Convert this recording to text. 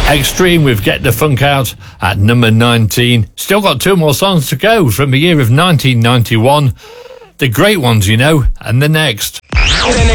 Extreme with Get the Funk Out at number 19. Still got two more songs to go from the year of 1991. The great ones, you know, and the next. The